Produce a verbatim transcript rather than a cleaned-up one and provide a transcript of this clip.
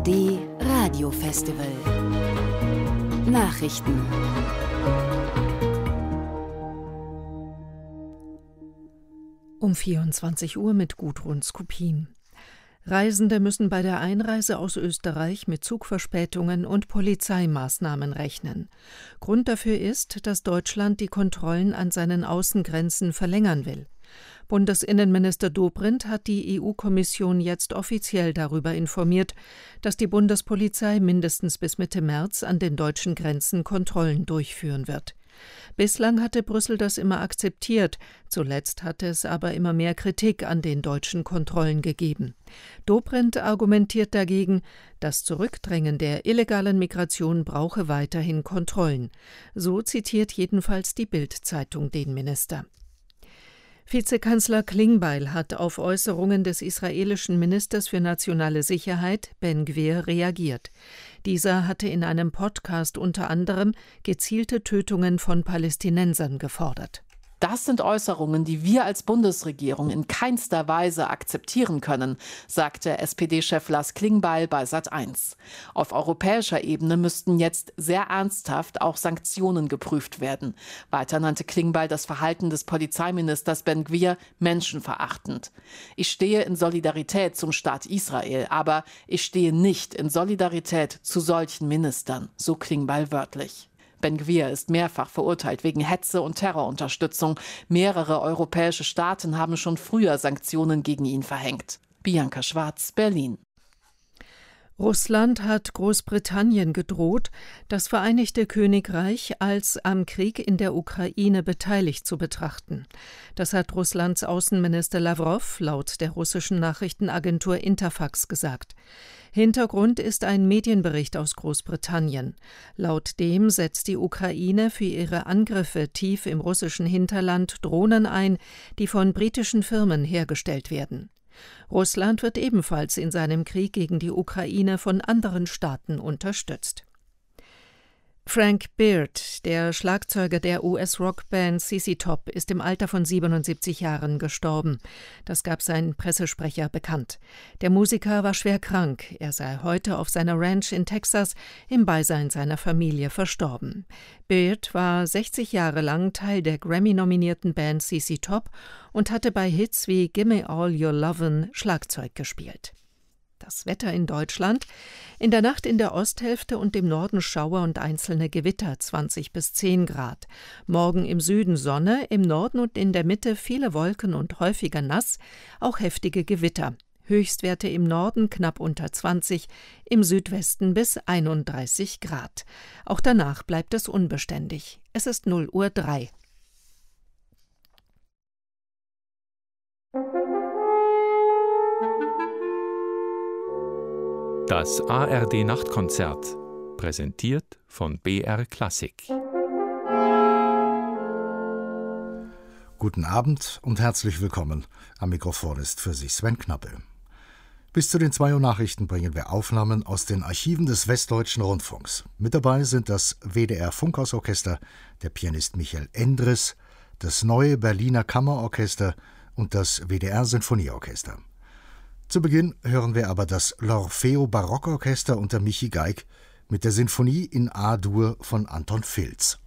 D Radio Festival. Nachrichten. Um vierundzwanzig Uhr mit Gudrun Skupin. Reisende müssen bei der Einreise aus Österreich mit Zugverspätungen und Polizeimaßnahmen rechnen. Grund dafür ist, dass Deutschland die Kontrollen an seinen Außengrenzen verlängern will. Bundesinnenminister Dobrindt hat die E U-Kommission jetzt offiziell darüber informiert, dass die Bundespolizei mindestens bis Mitte März an den deutschen Grenzen Kontrollen durchführen wird. Bislang hatte Brüssel das immer akzeptiert, zuletzt hatte es aber immer mehr Kritik an den deutschen Kontrollen gegeben. Dobrindt argumentiert dagegen, das Zurückdrängen der illegalen Migration brauche weiterhin Kontrollen. So zitiert jedenfalls die Bild-Zeitung den Minister. Vizekanzler Klingbeil hat auf Äußerungen des israelischen Ministers für nationale Sicherheit, Ben-Gvir, reagiert. Dieser hatte in einem Podcast unter anderem gezielte Tötungen von Palästinensern gefordert. Das sind Äußerungen, die wir als Bundesregierung in keinster Weise akzeptieren können, sagte S P D-Chef Lars Klingbeil bei Sat eins. Auf europäischer Ebene müssten jetzt sehr ernsthaft auch Sanktionen geprüft werden. Weiter nannte Klingbeil das Verhalten des Polizeiministers Ben-Gvir menschenverachtend. Ich stehe in Solidarität zum Staat Israel, aber ich stehe nicht in Solidarität zu solchen Ministern, so Klingbeil wörtlich. Ben-Gvir ist mehrfach verurteilt wegen Hetze und Terrorunterstützung. Mehrere europäische Staaten haben schon früher Sanktionen gegen ihn verhängt. Bianca Schwarz, Berlin. Russland hat Großbritannien gedroht, das Vereinigte Königreich als am Krieg in der Ukraine beteiligt zu betrachten. Das hat Russlands Außenminister Lawrow laut der russischen Nachrichtenagentur Interfax gesagt. Hintergrund ist ein Medienbericht aus Großbritannien. Laut dem setzt die Ukraine für ihre Angriffe tief im russischen Hinterland Drohnen ein, die von britischen Firmen hergestellt werden. Russland wird ebenfalls in seinem Krieg gegen die Ukraine von anderen Staaten unterstützt. Frank Beard, der Schlagzeuger der U S-Rockband Z Z Top, ist im Alter von siebenundsiebzig Jahren gestorben. Das gab sein Pressesprecher bekannt. Der Musiker war schwer krank. Er sei heute auf seiner Ranch in Texas im Beisein seiner Familie verstorben. Beard war sechzig Jahre lang Teil der Grammy-nominierten Band Z Z Top und hatte bei Hits wie Gimme All Your Lovin' Schlagzeug gespielt. Das Wetter in Deutschland: In der Nacht in der Osthälfte und im Norden Schauer und einzelne Gewitter, zwanzig bis zehn Grad. Morgen im Süden Sonne, im Norden und in der Mitte viele Wolken und häufiger nass, auch heftige Gewitter. Höchstwerte im Norden knapp unter zwanzig, im Südwesten bis einunddreißig Grad. Auch danach bleibt es unbeständig. Es ist null Uhr drei. Das A R D-Nachtkonzert, präsentiert von B R Klassik. Guten Abend und herzlich willkommen. Am Mikrofon ist für Sie Sven Knappe. Bis zu den zwei Uhr Nachrichten bringen wir Aufnahmen aus den Archiven des Westdeutschen Rundfunks. Mit dabei sind das W D R-Funkhausorchester, der Pianist Michael Endres, das Neue Berliner Kammerorchester und das W D R-Sinfonieorchester. Zu Beginn hören wir aber das L'Orfeo Barockorchester unter Michi Geig mit der Sinfonie in A-Dur von Anton Filz.